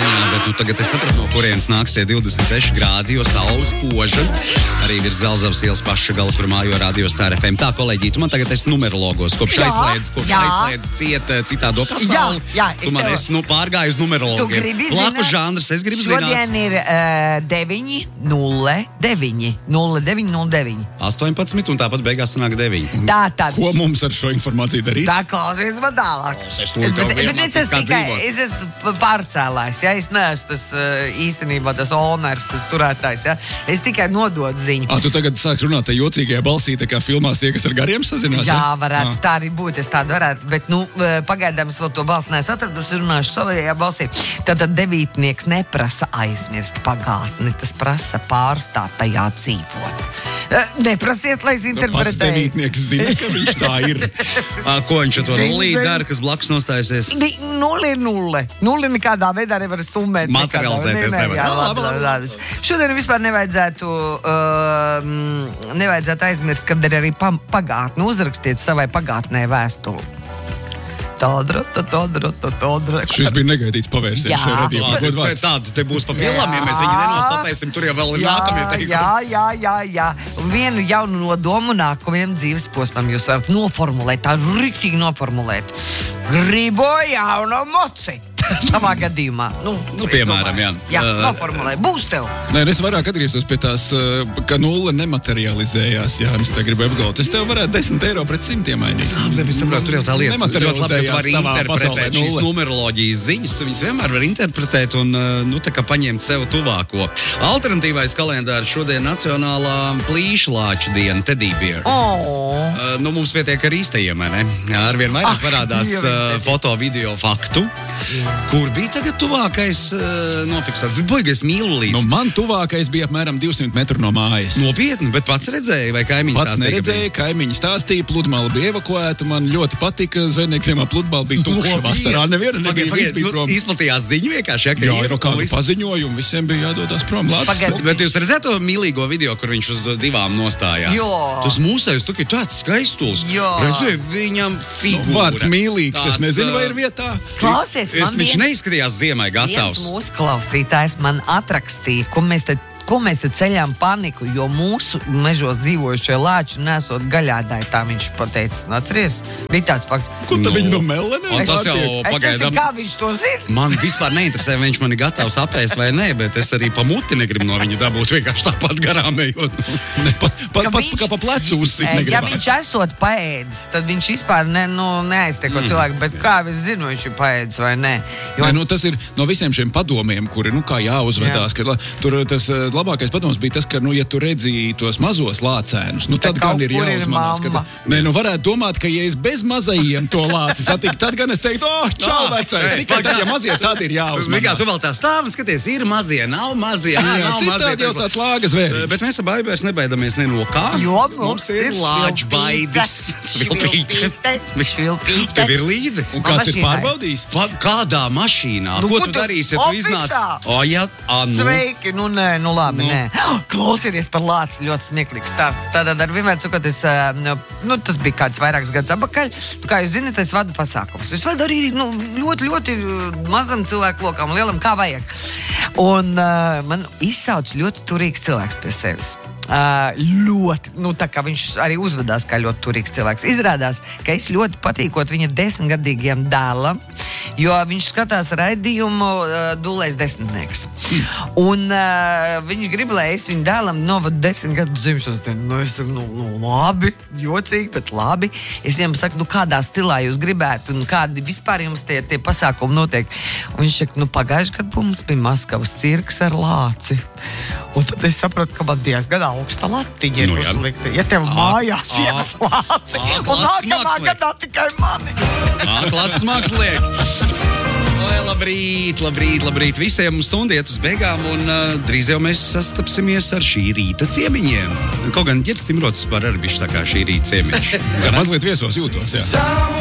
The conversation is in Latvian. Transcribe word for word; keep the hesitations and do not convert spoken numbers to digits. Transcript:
Jā, bet nu, tagad es sapratu, no kurienes nāks tie divdesmit seši grādi, jo saules poža. Arī virs Zelzavas ielas paša gala, kur mājo Radio Star F M. Tā, kolēģi, tu man tagad esi numerologos, kopš jā, aizslēdz, kopš jā. aizslēdz ciet citādo pasauli. Jā, jā, tu man tev... esi nu, pārgāju uz numerologiem. Blaku žanrs, es gribu zināt. Šodien ir uh, deviņi nulle deviņi nulle deviņi nulle deviņi astoņpadsmit un tāpat beigās sanāk deviņi. Tā, tad. Ko mums ar šo informāciju darīt? Tā, klausies man tālāk. Es to tev bet, bet es esmu tikai, es esmu pārcēlājs, ja? Es neesmu tas īstenībā tas owners, tas turētājs, ja? Es tikai nododu ziņu. Ah, tu tagad sāks runāt tā jocīgajā balsī, tā kā filmās tie, kas ar gariem sazinās? Jā, varētu, ah. tā arī būt, es tādu varētu, bet, nu, pagaidām es vēl to balsi neesmu atradusi, runāšu savajā balsī. Tātad devītnieks neprasa aizmirst pagātni, tas prasa pārstāt tajā dzīvot. Neprasiet, lai es interpretēju. Pats devītnieks zina, ka viņš tā ir. À, ko viņš ar to nulī dara, kas blakus nostājusies? Nulli ir nulle. Nulli nekādā veidā nevar summēt. Materializēties nevar. Jā, labi, labi, labi. Šodien vispār nevajadzētu, uh, nevajadzētu aizmirst, kad ir arī pagātni. Uzrakstiet savai pagātnē vēstuli. Tādra, tādra, tādra. Šis bija negaidīts pavērsiens šajā radījumā. Tāda te būs pa pilām, ja mēs viņu nenostapēsim, tur jau vēl ir nākamie teikumi. Jā, jā, jā, jā. Un vienu jaunu nodomu nākamajam dzīves posmam jūs varat noformulēt, tā riktīgi noformulēt. Gribu jaunu moci. Tavā gadījumā. Nu, nu piemēram, jā. Jā, noformulē. Būs tev. Nē, es vairāk atgrieztos pie tās, ka nulle nematerializējās, jā, es te gribu apgalvot. Es tev varētu desmit eiro pret simtiem mainīt. Jā, bet es saprotu, tur jau tā lieta. Ļoti labi, ka tu vari interpretēt šīs numeroloģijas ziņas. Viņas vienmēr var interpretēt un, nu, tā kā paņemt sev tuvāko. Alternatīvais kalendārs šodien nacionālā plīšlāču diena, teddy bear. Oh. Uh, nu, mums pietiek ar īstajiem, ne? Arvien vairāk ah, parādās uh, foto, video faktu. Kur bija tagad tuvākais uh, nofiksēts? Bija baigais mīlu līdz. Nu, man tuvākais bija apmēram divsimt metru no mājas. Nopietni, bet pats redzēja, vai kaimiņi pats stāstīja? Pats neredzēja, kaimiņi stāstīja, pludmala bija evakuēta, man ļoti patika, zvejniekiem pludmala bija tukša vasarā, neviena nebija, viss bija prom. Izplatījās ziņu vienkārši, ja, ka jā, ir kādu paziņojumu, visiem bija jādodās prom. Pagad, bet jūs redzētu to mīlīgo video, kur viņš uz divām nostājās? Jo. Tas mūsējus, tu, ka tāds skaistuls. Redzēju, viņam figūra. Nu, vārds mīlīgs, tāds, es nezinu, vai ir vietā. Klausies, man viņš neizskatījās ziemai gatavs. Viens mūsu klausītājs man atrakstīja, ko mēs te, ko mēs te ceļām paniku, jo mūsu mežos dzīvojušie lāči nesot gaļādāji, tā viņš pateicis. Atceries? Bija tāds fakts. Ko tad no, viņi no mellenē? Es, tas jau es pagaidām. Nezinu, kā viņš to zina. Man vispār neinteresē, vai viņš mani gatavs apēst vai nē, bet es arī pa muti negribu no viņa dabūt vienkārši tāpat garām ejot. Ne, pat pat pat kā pa plecu uzsit negribās. Ja viņš esot paēdis, tad viņš vispār ne, nu, neaiztieko mm. cilvēku, bet kā es zinu, viņš ir paēdis vai nē. Jo... Nē, nu, tas ir no visiem šiem padomiem, kuri, nu, kā jāuzvedās, jā. Ka tur tas labākais padoms bija tas, ka, nu, ja tu redzīji tos mazos lācēnus, nu, tad, tad gan ir jāuzmanās. Ka, nē, nu, varētu domāt, ka, ja es bez mazajiem to lāci satiku, tad gan es teiktu, oh, čau, vecais. Tikai tad, ja mazie, tad ir jāuzmanās. Tu vēl tā stāv un skaties, ir mazie, nav mazie, jā, nav mazie. Citādi jau tāds lāgas vēri. Bet mēs ar baibēs nebaidamies ne no kā. Jo mums ir lāģu baidis. Svilpīte. Svilpīte. Tev ir līdzi. Un kāds ir pārbaudījis? Kādā mašīnā? Nu, ko tu darīsi, ja tu iznāc? O, jā, a, nu. Sveiki, nu nē, nu labi, nu. Nē. Klausieties par lāci, ļoti smieklīgs stāsts. Tātad ar vienmēr cikot, es, nu, tas bija kāds vairākas gadus apakaļ. Kā jūs zināt, es vadu pasākumus. Es vadu arī, nu, ļoti, ļoti mazam cilvēku lokam, lielam, kā vajag. Un uh, man izsauc ļoti turīgs cilvēks pie sevis. Uh, ļoti, nu tā kā viņš arī uzvedās kā ļoti turīgs cilvēks. Izrādās, ka es ļoti patīkot viņa desmitgadīgiem dēlam, jo viņš skatās raidījumu uh, Dulais desmitnieks. Hmm. Un uh, viņš grib, lai es viņu dēlam novadu desmit gadu dzimšanas dienu. Nu, es saku, nu, nu, labi, jocīgi, bet labi. Es viņam saku, nu, kādā stilā jūs gribētu un kādi vispār jums tie, tie pasākumi notiek. Un viņš saka, nu, pagājuši gadu mums bija Maskavas cirks ar lāci. Un tad es sapratu, ka man diezgan augsta latiņa ir nu, uzlikta. Ja tev mājās ienas lāci, un nākamā gadā tikai mani. Ā, klases mākslinieki. Lai, labrīt, labrīt, labrīt. Visiem stundi iet uz beigām, un uh, drīz jau mēs sastapsimies ar šī rīta ciemiņiem. Kaut gan Ģerts Timrots par arī bišķi tā kā šī rīta ciemiņš. Jā, mazliet viesos jūtos, jā.